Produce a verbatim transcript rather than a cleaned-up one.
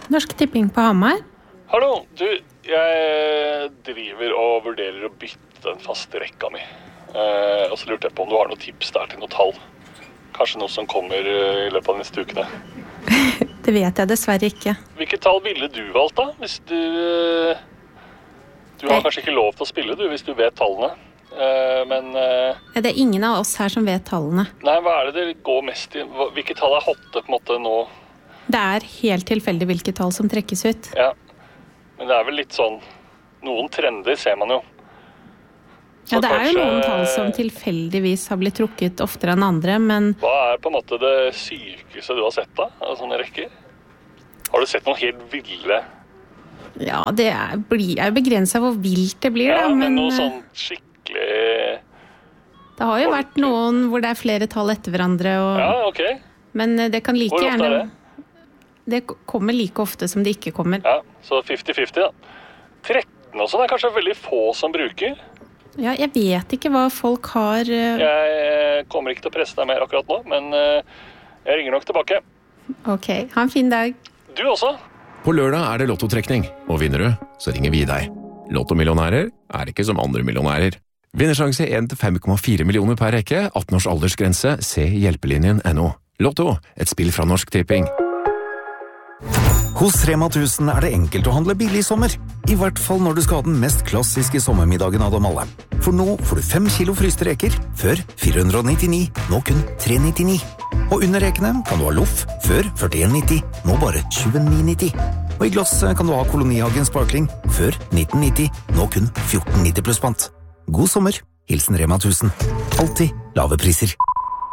Norsk Tipping på Hamar. Hallo, du, jeg driver og vurderer å bytte den faste rekka mi. Eh, og så lurte jeg på om du har noen tips der til noe tall. Kanskje noe som kommer i løpet av neste ukene. Det vet jeg dessverre ikke. Hvilke tall ville du valgt da? Hvis du... Du har kanskje ikke lov til å spille, du, hvis du vet tallene. Eh, men... Eh, det er ingen av oss her som vet tallene. Nei, hva er det det går mest i? Hvilke tall er hotte på en måte nå? Det er helt tilfeldig hvilke tall som trekkes ut. Ja, men det er vel litt sånn... Noen trender ser man jo. Så ja, det kanskje... er jo noen tall som tilfeldigvis har blitt trukket oftere enn andre, men... Hva er på en måte det sykeste du har sett da, av sånne rekker? Har du sett noen helt ville... Ja, det er, blir, er begrenset hvor vilt det blir, ja, da, men... men noe sånn skikkelig... Det har jo vært noen hvor det er flere tall etter hverandre, og... Ja, ok. Men det kan like hvor gjerne... Hvor ofte er det? Det kommer like ofte som det ikke kommer. Ja, så femti femti da. tretten og sånn er kanskje veldig få som bruker. Ja, jeg vet ikke hva folk har... Uh... Jeg kommer ikke til å presse deg mer akkurat nå, men uh, jeg ringer nok tilbake. Ok, ha en fin dag. Du også. På lørdag er det lottotrekning, og vinner du, så ringer vi deg. Lottomillionærer er ikke som andre millionærer. Vinnersjanse én til fem komma fire millioner per rekke, atten års aldersgrense, se hjelpelinjen punktum no. Lotto, et spill fra Norsk Tipping. Hos Rema tusen er det enkelt å handle billig i sommer. I hvert fall når du skal ha den mest klassiske sommermiddagen av dem alle. For nå får du fem kilo fryste reker, før fire hundre nittini, nå kun tre nittini. Og under rekene kan du ha loff, før førtien nitti, nå bare tjueni nitti. Og i glass kan du ha Kolonihagen Sparkling, før nitten nitti, nå kun fjorten nitti pluss pant. God sommer, hilsen Rema tusen. Alltid lave priser.